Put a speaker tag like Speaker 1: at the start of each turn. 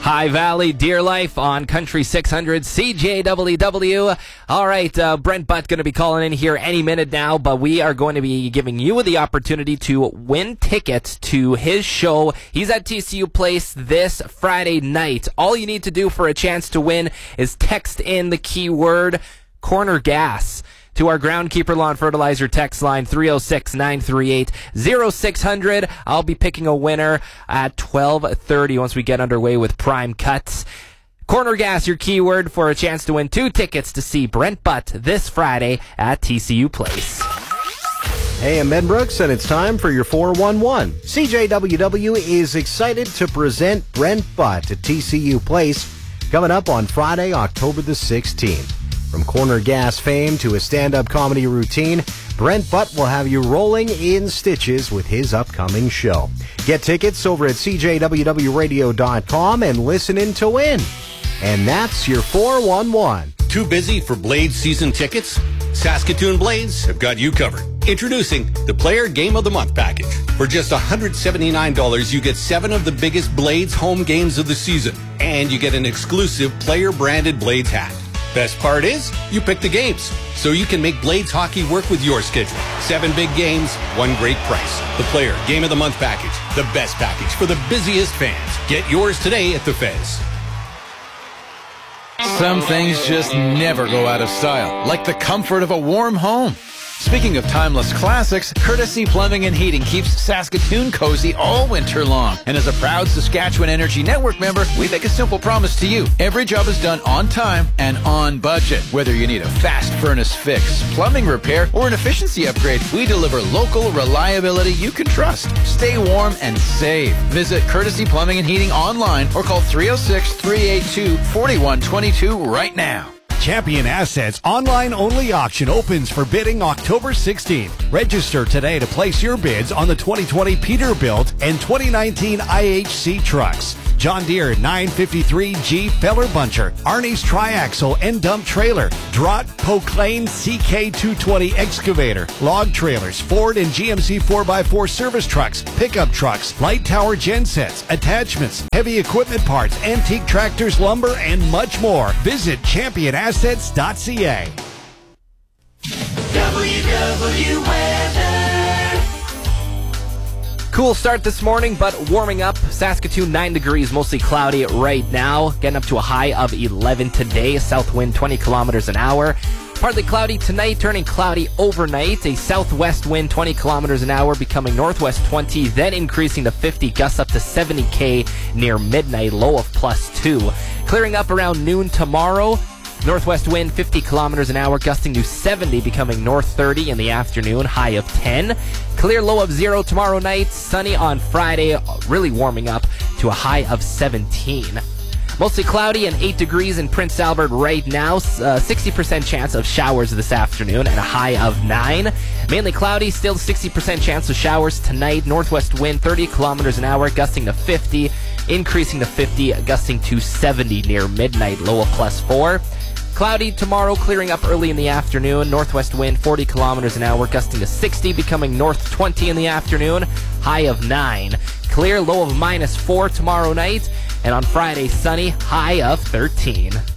Speaker 1: High Valley, Deer Life on Country 600 CJWW. All right, Brent Butt going to be calling in here any minute now, but we are going to be giving you the opportunity to win tickets to his show. He's at TCU Place this Friday night. All you need to do for a chance to win is text in the keyword Corner Gas to our Groundkeeper Lawn Fertilizer text line 306-938-0600. I'll be picking a winner at 12:30 once we get underway with Prime Cuts. Corner Gas, your keyword for a chance to win 2 tickets to see Brent Butt this Friday at TCU Place.
Speaker 2: Hey, I'm Ben Brooks, and it's time for your 411. CJWW is excited to present Brent Butt at TCU Place coming up on Friday, October the 16th. From Corner Gas fame to a stand-up comedy routine, Brent Butt will have you rolling in stitches with his upcoming show. Get tickets over at CJWWradio.com and listen in to win. And that's your 411.
Speaker 3: Too busy for Blades season tickets? Saskatoon Blades have got you covered. Introducing the Player Game of the Month package. For just $179, you get 7 of the biggest Blades home games of the season. And you get an exclusive player-branded Blades hat. Best part is, you pick the games, so you can make Blades hockey work with your schedule. 7 big games, 1 great price. The Player Game of the Month package, the best package for the busiest fans. Get yours today at the Fez.
Speaker 4: Some things just never go out of style, like the comfort of a warm home. Speaking of timeless classics, Courtesy Plumbing and Heating keeps Saskatoon cozy all winter long. And as a proud Saskatchewan Energy Network member, we make a simple promise to you. Every job is done on time and on budget. Whether you need a fast furnace fix, plumbing repair, or an efficiency upgrade, we deliver local reliability you can trust. Stay warm and save. Visit Courtesy Plumbing and Heating online or call 306-382-4122 right now.
Speaker 5: Champion Assets online-only auction opens for bidding October 16th. Register today to place your bids on the 2020 Peterbilt and 2019 IHC trucks. John Deere 953G Feller Buncher, Arnie's Triaxle and Dump Trailer, Drott Proclaim CK220 Excavator, Log Trailers, Ford and GMC 4x4 service trucks, pickup trucks, light tower gensets, attachments, heavy equipment parts, antique tractors, lumber, and much more. Visit championassets.ca.
Speaker 6: WW Weather.
Speaker 1: Cool start this morning, but warming up. Saskatoon 9 degrees, mostly cloudy right now. Getting up to a high of 11 today. South wind 20 kilometers an hour. Partly cloudy tonight, turning cloudy overnight. A southwest wind 20 kilometers an hour, becoming northwest 20, then increasing to 50, gusts up to 70 near midnight, low of +2. Clearing up around noon tomorrow. Northwest wind 50 kilometers an hour, gusting to 70, becoming north 30 in the afternoon, high of 10. Clear, low of 0 tomorrow night. Sunny on Friday, really warming up to a high of 17. Mostly cloudy and 8 degrees in Prince Albert right now. 60% chance of showers this afternoon and a high of 9. Mainly cloudy, still 60% chance of showers tonight. Northwest wind 30 kilometers an hour, gusting to 50, increasing to 50, gusting to 70 near midnight, low of +4. Cloudy tomorrow, clearing up early in the afternoon. Northwest wind 40 kilometers an hour, gusting to 60, becoming north 20 in the afternoon, high of 9. Clear, low of -4 tomorrow night. And on Friday, sunny, high of 13.